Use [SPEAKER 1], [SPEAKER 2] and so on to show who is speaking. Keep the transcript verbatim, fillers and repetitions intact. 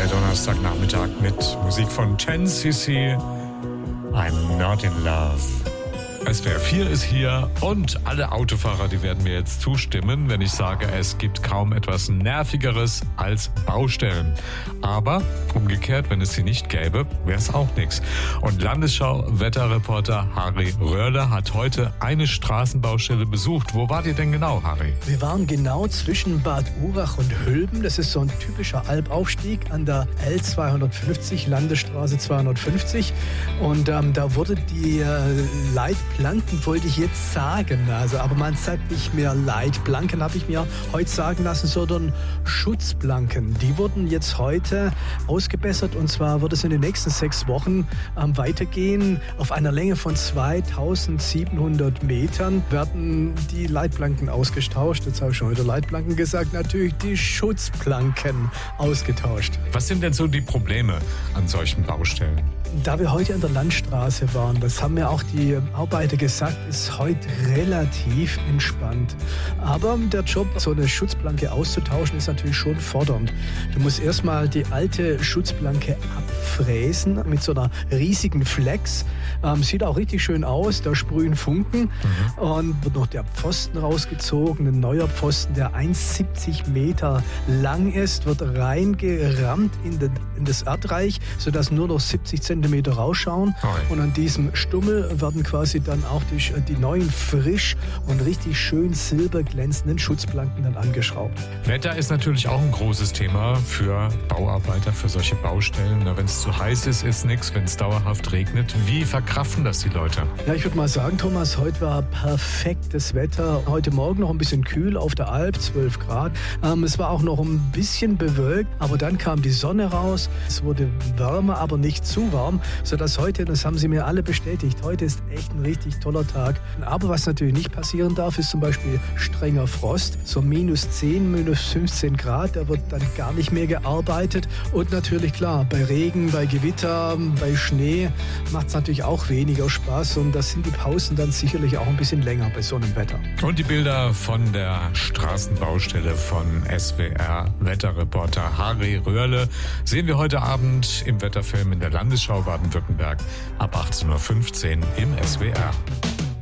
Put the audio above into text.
[SPEAKER 1] Der Donnerstagnachmittag mit Musik von ten C C. I'm not in love. S W R vier ist hier und alle Autofahrer, die werden mir jetzt zustimmen, wenn ich sage, es gibt kaum etwas Nervigeres als Baustellen. Aber umgekehrt, wenn es sie nicht gäbe, wäre es auch nichts. Und Landesschau-Wetterreporter Harry Röhrle hat heute eine Straßenbaustelle besucht. Wo wart ihr denn genau, Harry?
[SPEAKER 2] Wir waren genau zwischen Bad Urach und Hülben. Das ist so ein typischer Albaufstieg an der L zweihundertfünfzig, Landesstraße zweihundertfünfzig. Und ähm, da wurde die äh, Leitplanken, wollte ich jetzt sagen, also, aber man sagt nicht mehr Leitplanken, habe ich mir heute sagen lassen, sondern Schutzplanken. Die wurden jetzt heute ausgebessert und zwar wird es in den nächsten sechs Wochen ähm, weitergehen. Auf einer Länge von zweitausendsiebenhundert Metern werden die Leitplanken ausgetauscht. Jetzt habe ich schon wieder Leitplanken gesagt, natürlich die Schutzplanken ausgetauscht.
[SPEAKER 1] Was sind denn so die Probleme an solchen Baustellen?
[SPEAKER 2] Da wir heute an der Landstraße waren, das haben mir auch die Arbeiter gesagt, ist heute relativ entspannt. Aber der Job, so eine Schutzplanke auszutauschen, ist natürlich schon fordernd. Du musst erstmal die alte Schutzplanke abfräsen mit so einer riesigen Flex. Ähm, sieht auch richtig schön aus, da sprühen Funken. Mhm. Und wird noch der Pfosten rausgezogen, ein neuer Pfosten, der eins Komma siebzig Meter lang ist, wird reingerammt in, den, in das Erdreich, sodass nur noch siebzig Zentimeter rausschauen. Oh. Und an diesem Stummel werden quasi dann auch die, die neuen frisch und richtig schön silberglänzenden Schutzplanken dann angeschraubt.
[SPEAKER 1] Wetter ist natürlich auch ein großes Thema für Bauarbeiter, für solche Baustellen. Wenn es zu heiß ist, ist nichts. Wenn es dauerhaft regnet, wie verkraften das die Leute?
[SPEAKER 2] Ja, ich würde mal sagen, Thomas, heute war perfektes Wetter. Heute Morgen noch ein bisschen kühl auf der Alp, zwölf Grad. Ähm, es war auch noch ein bisschen bewölkt, aber dann kam die Sonne raus. Es wurde wärmer, aber nicht zu warm, sodass heute, das haben sie mir alle bestätigt, heute ist echt ein richtig toller Tag. Aber was natürlich nicht passieren darf, ist zum Beispiel strenger Frost. So minus zehn, minus fünfzehn Grad, da wird dann gar nicht mehr gearbeitet. Und natürlich klar, bei Regen, bei Gewitter, bei Schnee macht es natürlich auch weniger Spaß. Und das sind die Pausen dann sicherlich auch ein bisschen länger bei so einem Wetter.
[SPEAKER 1] Und die Bilder von der Straßenbaustelle von S W R-Wetterreporter Harry Röhrle sehen wir heute Abend im Wetterfilm in der Landesschau Baden-Württemberg ab achtzehn Uhr fünfzehn im S W R.